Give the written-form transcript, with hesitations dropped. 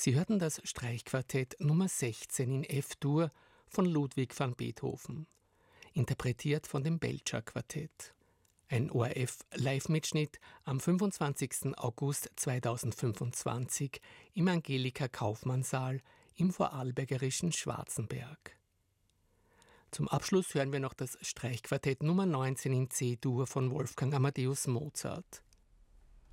Sie hörten das Streichquartett Nummer 16 in F-Dur von Ludwig van Beethoven, interpretiert von dem Belcher Quartett. Ein ORF-Live-Mitschnitt am 25. August 2025 im Angelika-Kaufmann-Saal im vorarlbergerischen Schwarzenberg. Zum Abschluss hören wir noch das Streichquartett Nummer 19 in C-Dur von Wolfgang Amadeus Mozart.